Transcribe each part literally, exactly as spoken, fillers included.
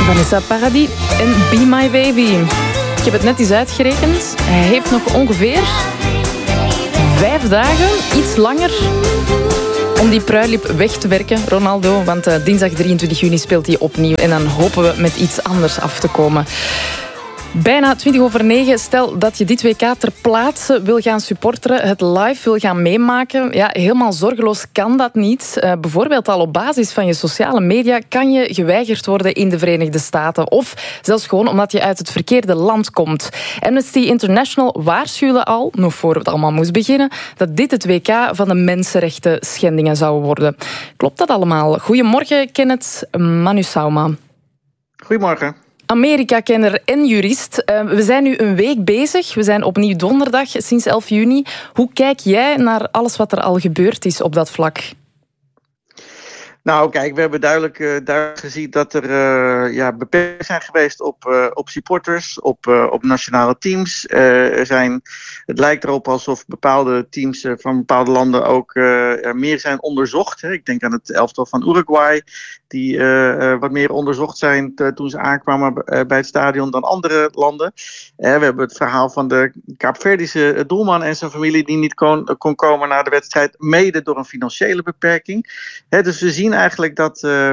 Vanessa Paradis en Be My Baby. Ik heb het net eens uitgerekend. Hij heeft nog ongeveer vijf dagen, iets langer, om die pruilip weg te werken, Ronaldo. Want uh, dinsdag drieëntwintig juni speelt hij opnieuw. En dan hopen we met iets anders af te komen. Bijna twintig over negen. Stel dat je dit W K ter plaatse wil gaan supporteren, het live wil gaan meemaken. Ja, helemaal zorgeloos kan dat niet. Uh, bijvoorbeeld al op basis van je sociale media kan je geweigerd worden in de Verenigde Staten. Of zelfs gewoon omdat je uit het verkeerde land komt. Amnesty International waarschuwde al, nog voor het allemaal moest beginnen, dat dit het W K van de mensenrechten schendingen zou worden. Klopt dat allemaal? Goedemorgen, Kenneth Manu Sauma. Goedemorgen. Amerika-kenner en jurist. Uh, we zijn nu een week bezig. We zijn opnieuw donderdag sinds elf juni. Hoe kijk jij naar alles wat er al gebeurd is op dat vlak? Nou, kijk, we hebben duidelijk, uh, duidelijk gezien dat er uh, ja, beperkingen zijn geweest op, uh, op supporters, op, uh, op nationale teams. Uh, er zijn, het lijkt erop alsof bepaalde teams uh, van bepaalde landen ook uh, meer zijn onderzocht. Hè. Ik denk aan het elftal van Uruguay, die uh, uh, wat meer onderzocht zijn te, toen ze aankwamen uh, bij het stadion dan andere landen. Uh, we hebben het verhaal van de Kaapverdische doelman en zijn familie die niet kon, kon komen naar de wedstrijd, mede door een financiële beperking. Uh, dus we zien eigenlijk dat, uh,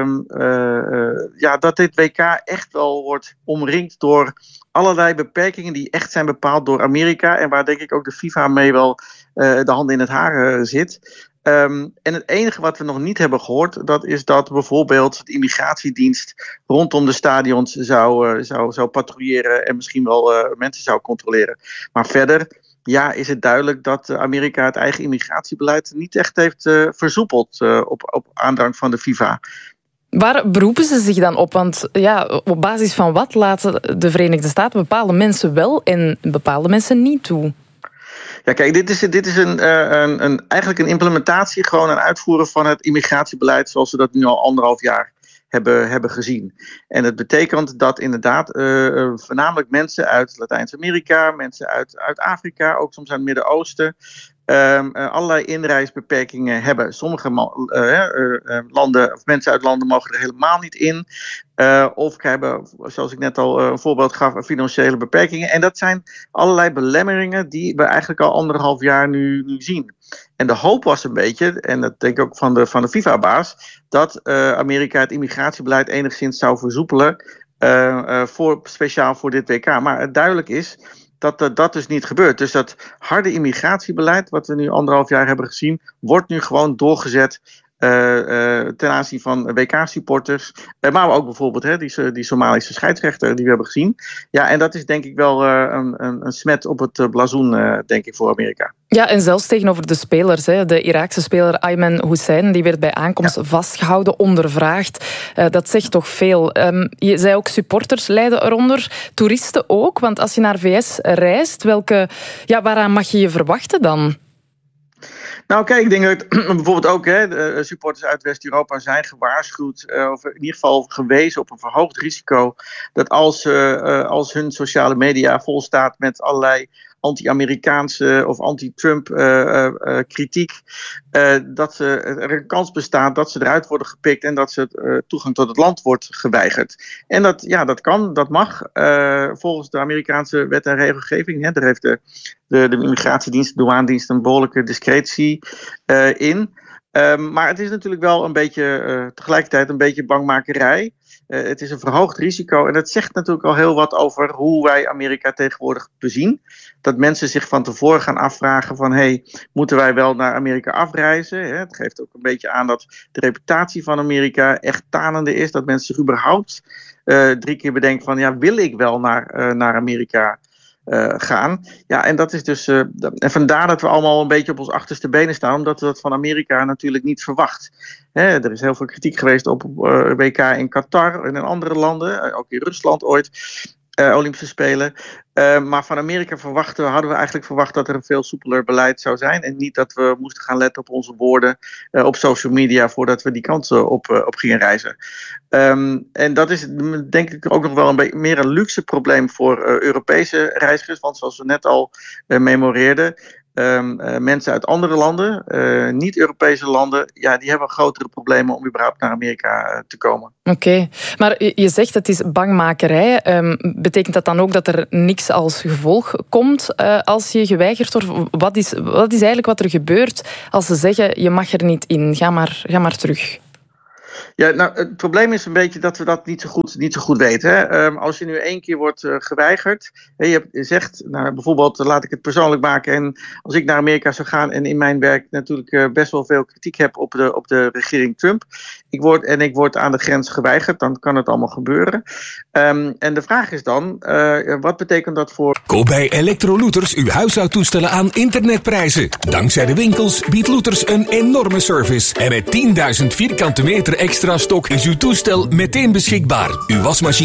uh, ja, dat dit W K echt wel wordt omringd door allerlei beperkingen die echt zijn bepaald door Amerika en waar denk ik ook de FIFA mee wel uh, de handen in het haar uh, zit. Um, en het enige wat we nog niet hebben gehoord, dat is dat bijvoorbeeld de immigratiedienst rondom de stadions zou, uh, zou, zou patrouilleren en misschien wel uh, mensen zou controleren. Maar verder, ja, is het duidelijk dat Amerika het eigen immigratiebeleid niet echt heeft uh, versoepeld uh, op, op aandrang van de FIFA. Waar beroepen ze zich dan op? Want ja, op basis van wat laten de Verenigde Staten bepaalde mensen wel en bepaalde mensen niet toe? Ja, kijk, dit is, dit is een, een, een, eigenlijk een implementatie, gewoon een uitvoeren van het immigratiebeleid zoals we dat nu al anderhalf jaar hebben, hebben gezien. En het betekent dat inderdaad uh, voornamelijk mensen uit Latijns-Amerika, mensen uit, uit Afrika, ook soms uit het Midden-Oosten, Um, uh, allerlei inreisbeperkingen hebben. Sommige uh, uh, uh, landen of mensen uit landen mogen er helemaal niet in. Uh, of hebben, zoals ik net al uh, een voorbeeld gaf, financiële beperkingen. En dat zijn allerlei belemmeringen die we eigenlijk al anderhalf jaar nu, nu zien. En de hoop was een beetje, en dat denk ik ook van de, van de FIFA-baas, dat uh, Amerika het immigratiebeleid enigszins zou versoepelen, uh, uh, voor, speciaal voor dit W K. Maar het duidelijk is dat uh, dat dus niet gebeurt. Dus dat harde immigratiebeleid, wat we nu anderhalf jaar hebben gezien, wordt nu gewoon doorgezet uh, uh, ten aanzien van W K-supporters. Uh, maar ook bijvoorbeeld hè, die, die Somalische scheidsrechter die we hebben gezien. Ja, en dat is denk ik wel uh, een, een, een smet op het uh, blazoen, uh, denk ik, voor Amerika. Ja, en zelfs tegenover de spelers. Hè. De Iraakse speler Ayman Hussein, die werd bij aankomst ja. vastgehouden, ondervraagd. Uh, dat zegt toch veel. Um, je zei ook, supporters lijden eronder. Toeristen ook, want als je naar V S reist, welke, ja, waaraan mag je je verwachten dan? Nou kijk, ik denk dat bijvoorbeeld ook hè, de supporters uit West-Europa zijn gewaarschuwd, uh, of in ieder geval gewezen op een verhoogd risico, dat als, uh, als hun sociale media vol staat met allerlei anti-Amerikaanse of anti-Trump uh, uh, uh, kritiek, uh, dat ze, er een kans bestaat dat ze eruit worden gepikt en dat ze uh, toegang tot het land wordt geweigerd. En dat, ja, dat kan, dat mag, uh, volgens de Amerikaanse wet en regelgeving. Hè, daar heeft de, de, de immigratiedienst, de douanedienst een behoorlijke discretie uh, in. Um, maar het is natuurlijk wel een beetje, uh, tegelijkertijd een beetje bangmakerij. Uh, het is een verhoogd risico en het zegt natuurlijk al heel wat over hoe wij Amerika tegenwoordig bezien. Dat mensen zich van tevoren gaan afvragen van, hey, moeten wij wel naar Amerika afreizen? Hè? Het geeft ook een beetje aan dat de reputatie van Amerika echt tanende is. Dat mensen zich überhaupt uh, drie keer bedenken van, ja, wil ik wel naar, uh, naar Amerika Uh, gaan. Ja, en dat is dus. Uh, en vandaar dat we allemaal een beetje op ons achterste benen staan, omdat we dat van Amerika natuurlijk niet verwacht. Hè, er is heel veel kritiek geweest op uh, W K in Qatar en in andere landen, uh, ook in Rusland ooit. Uh, Olympische Spelen. Uh, maar van Amerika verwachten, hadden we eigenlijk verwacht dat er een veel soepeler beleid zou zijn. En niet dat we moesten gaan letten op onze woorden uh, op social media voordat we die kant op, uh, op gingen reizen. Um, en dat is denk ik ook nog wel een beetje meer een luxe probleem voor uh, Europese reizigers. Want zoals we net al uh, memoreerden, Um, uh, mensen uit andere landen, uh, niet-Europese landen, ja, die hebben grotere problemen om überhaupt naar Amerika uh, te komen. Oké, okay. Maar je zegt het is bangmakerij. Um, betekent dat dan ook dat er niks als gevolg komt uh, als je geweigerd wordt? Wat is, wat is eigenlijk wat er gebeurt als ze zeggen je mag er niet in, ga maar, ga maar terug? Ja, nou, het probleem is een beetje dat we dat niet zo goed, niet zo goed weten. Hè. Um, als je nu één keer wordt uh, geweigerd, en je, hebt, je zegt, nou, bijvoorbeeld, laat ik het persoonlijk maken, en als ik naar Amerika zou gaan en in mijn werk natuurlijk uh, best wel veel kritiek heb op de, op de regering Trump, ik word, en ik word aan de grens geweigerd, dan kan het allemaal gebeuren. Um, en de vraag is dan, uh, wat betekent dat voor... Koop bij Electrolooters uw huishoudtoestellen aan internetprijzen. Dankzij de winkels biedt Looters een enorme service. En met tienduizend vierkante meter extra stok is uw toestel meteen beschikbaar. Uw wasmachine